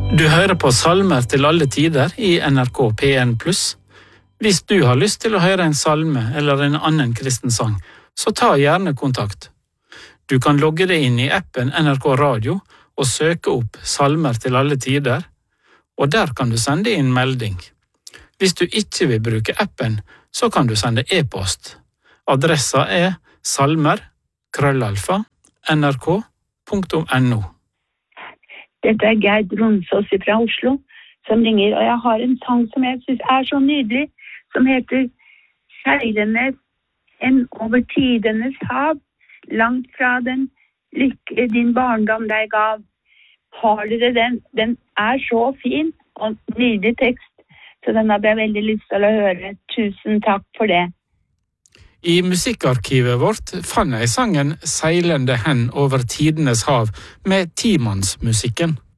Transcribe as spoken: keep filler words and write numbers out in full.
Du hører på Salmer til alle tider i N R K P en pluss. Hvis du har lyst til å høre en salme eller en annen kristen sang, så ta gjerne kontakt. Du kan logge deg inn i appen N R K Radio og søke opp Salmer til alle tider, og der kan du sende inn melding. Hvis du ikke vil bruke appen, så kan du sende e-post. Adressa er salmer krøllalfa nrk punktum no. Dette er Gerd Ronsås fra Oslo som ringer, og jeg har en sang som jeg synes er så nydelig, som heter Seilende en over tidenes hav, langt fra den lykke din barndom deg gav. Har dere den? Den er så fin og nydelig tekst, så den hadde jeg veldig lyst til å høre. Tusen takk for det. I musikkarkivet vårt fann jeg sangen Seilende hen over tidenes hav med timannsmusikken.